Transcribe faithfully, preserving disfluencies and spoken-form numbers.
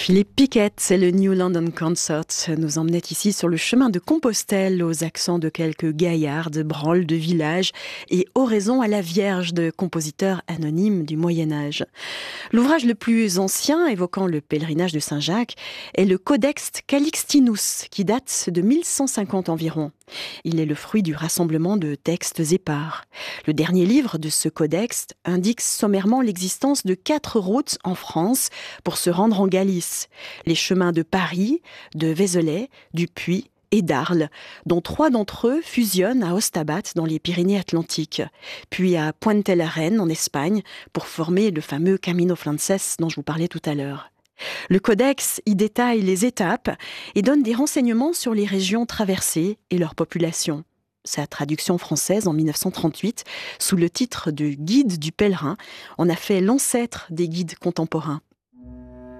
Philippe Piquet, c'est le New London Concert, nous emmenait ici sur le chemin de Compostelle aux accents de quelques gaillardes, branles de village et oraisons à la Vierge de compositeurs anonymes du Moyen-Âge. L'ouvrage le plus ancien évoquant le pèlerinage de Saint-Jacques est le Codex Calixtinus qui date de mille cent cinquante environ. Il est le fruit du rassemblement de textes épars. Le dernier livre de ce codex indique sommairement l'existence de quatre routes en France pour se rendre en Galice. Les chemins de Paris, de Vézelay, du Puy et d'Arles, dont trois d'entre eux fusionnent à Ostabat dans les Pyrénées-Atlantiques, puis à Puente-la-Reine en Espagne pour former le fameux Camino Frances dont je vous parlais tout à l'heure. Le codex y détaille les étapes et donne des renseignements sur les régions traversées et leur population. Sa traduction française en mille neuf cent trente-huit, sous le titre de Guide du pèlerin, en a fait l'ancêtre des guides contemporains.